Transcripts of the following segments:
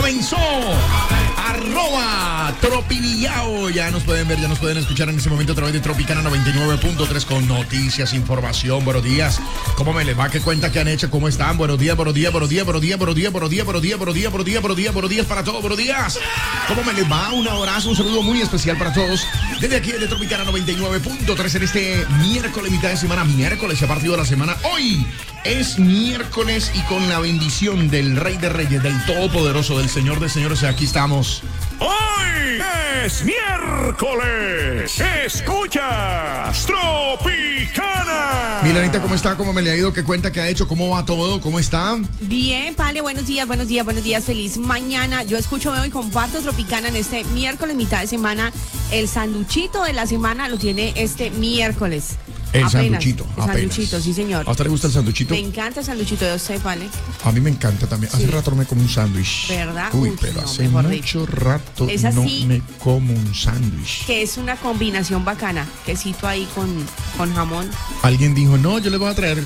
comenzó. @Tropivillao. Ya nos pueden ver, ya nos pueden escuchar en este momento a través de Tropicana 99.3 con noticias, información. Buenos días. ¿Cómo me les va? ¿Qué cuenta que han hecho? ¿Cómo están? Buenos días, buenos días, buenos días, buenos días, buenos días, buenos días, buenos días, buenos días, buenos días, buenos días, buenos días para todos, buenos días. ¿Cómo me les va? Un abrazo, un saludo muy especial para todos. Desde aquí, desde Tropicana 99.3 en este miércoles, mitad de semana, miércoles, a partir de la semana. Hoy es miércoles y con la bendición del Rey de Reyes, del Todopoderoso, del Señor de Señores, aquí estamos. Hoy es miércoles. Escuchas Tropicana. Milanita, ¿cómo está? ¿Cómo me le ha ido? ¿Qué cuenta? ¿Qué ha hecho? ¿Cómo va todo? ¿Cómo está? Bien, Pale, buenos días, buenos días, buenos días. Feliz mañana. Yo escucho, veo y comparto Tropicana en este miércoles, mitad de semana. El sanduchito de la semana lo tiene este miércoles. El Apenas, sanduchito. El sanduchito, sí, señor. ¿A usted le gusta el sanduchito? Me encanta el sanduchito de usted, Pale. A mí me encanta también. Hace rato no me como un sándwich. ¿Verdad? Uy, Uy, pero no, hace mejor mucho rato Es no así. me como un sándwich. Que es una combinación bacana. Quesito ahí con jamón. Alguien dijo, no, yo les voy a traer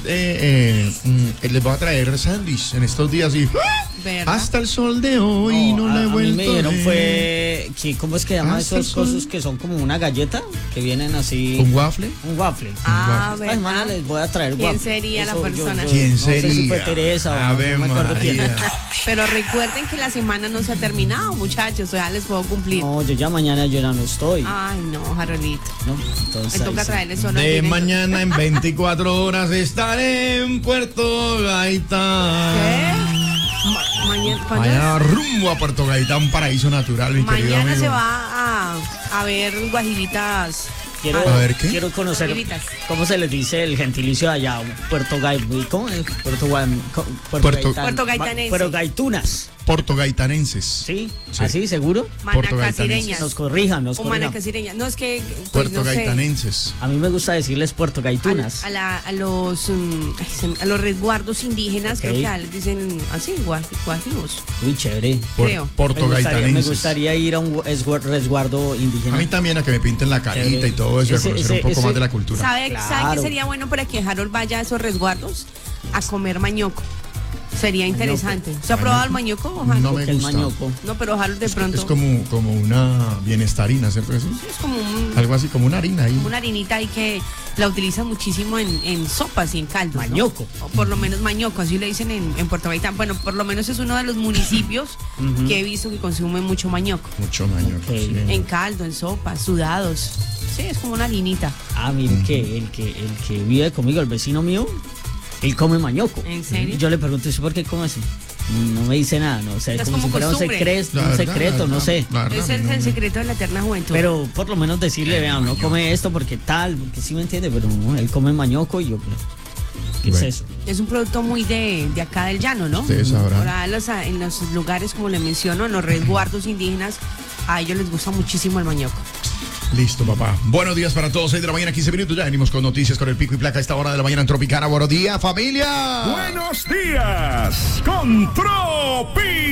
sándwich en estos días y ¿Verdad? hasta el sol de hoy no, le he a mí vuelto me dieron a ver. fue que, ¿cómo es que llama Hasta esos el sol. cosas que son como una galleta que vienen así? ¿Un waffle? Un waffle. Ah, Esta ¿verdad? semana les voy a traer ¿Quién waffle. sería la persona? ¿Quién no sé si fue sería? Teresa o Ave no me acuerdo quién. María. Pero recuerden que la semana no se ha terminado, muchachos. Ya les puedo cumplir. No, yo ya mañana yo ya no estoy. Ay, no, Jarolito. ¿No? Entonces, Me toca ahí sí. traerle solo De el mañana en 24 horas estaré en Puerto Gaitán. ¿Qué? Mañana, ¿cuándo Mañana rumbo a Puerto Gaitán, paraíso natural, mi querido Mañana amigo. se va a ver guajiritas. Quiero, A ver, ¿qué? quiero conocer Guajiritas. cómo se les dice el gentilicio de allá, Puerto Gaitán. ¿Cómo es? Puerto Puerto Gaitanense. Puerto Gaitunas. Portogaitenses. ¿Sí? Sí. ¿Así, seguro? Manacasireñas. Nos corrijan. O manacasireñas. No, es que. pues, no sé. Puertogaitanenses. A mí me gusta decirles Puerto Gaitunas. A los resguardos indígenas, creo Ok. que les dicen así, guajivos. Uy, chévere. Creo. Me Portogaitanenses. gustaría ir a un resguardo indígena. A mí también a que me pinten la carita y todo eso, y a conocer un poco más de la cultura. ¿Sabe qué Claro. sería bueno para que Harold vaya a esos resguardos? A comer mañoco. Sería interesante. ¿Se ha probado el mañoco, Harold? No me El gusta. mañoco. No, pero Harold de pronto. Es como una bienestarina, ¿cierto? Eso? Es como Algo así, como una harina ahí. una harinita ahí que la utilizan muchísimo en sopas y en caldos. ¿no? Mañoco. O por lo menos mañoco, así le dicen en Puerto Gaitán. Bueno, por lo menos es uno de los municipios que he visto que consumen mucho mañoco. Mucho mañoco, Ok. sí. En caldo, en sopas, sudados. Sí, es como una harinita. Ah, mire que el que vive conmigo, el vecino mío, él come mañoco. ¿En serio? Y yo le pregunto, ¿y por qué come así? No me dice nada, no sé, Es como como si fuera un costumbre. secreto, La un verdad, secreto, la no verdad, sé. la verdad, Ese es no, el no. secreto de la eterna juventud. Pero por lo menos decirle, vean, no come esto porque tal, porque sí me entiende, pero no, él come mañoco y yo, pero, ¿qué Bueno. es eso? es un producto muy de acá del llano, ¿no? Ustedes sabrán. Ahora en los lugares, como le menciono, en los resguardos indígenas, a ellos les gusta muchísimo el mañoco. Listo, papá. Buenos días para todos. 6 de la mañana, 15 minutos. Ya venimos con noticias con el pico y placa a esta hora de la mañana en Tropicana. Buenos días, familia. Buenos días con Tropi.